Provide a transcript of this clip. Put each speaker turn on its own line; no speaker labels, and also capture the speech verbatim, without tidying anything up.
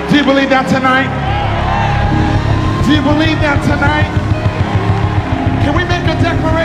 Do you believe that tonight? Do you believe that tonight? Can we make a declaration?